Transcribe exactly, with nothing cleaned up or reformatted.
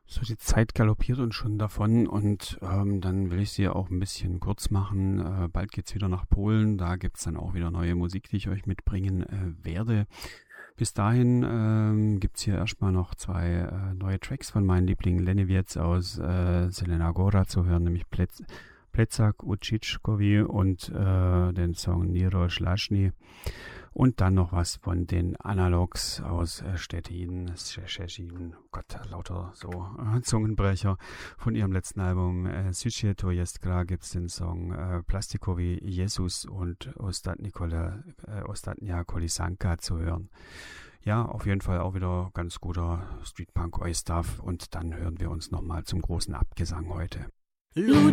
So, die Zeit galoppiert uns schon davon und ähm, dann will ich sie auch ein bisschen kurz machen. Äh, bald geht's wieder nach Polen, da gibt's dann auch wieder neue Musik, die ich euch mitbringen äh, werde. Bis dahin ähm, gibt's hier erstmal noch zwei äh, neue Tracks von meinen Lieblingen Lennewietz aus äh, Zelena Gora zu hören, nämlich Plec Plecak Učičkovi und äh, den Song Niro Šlašny. Und dann noch was von den Analogs aus äh, Stettin, Szczecin, Gott, lauter so äh, Zungenbrecher. Von ihrem letzten Album äh, Sycie to jest gra gibt's den Song äh, Plastikowi Jesus und Ostatnikola, äh, Ostatnia Kolisanka zu hören. Ja, auf jeden Fall auch wieder ganz guter Streetpunk-Oi-Stuff und dann hören wir uns nochmal zum großen Abgesang heute. Ludzie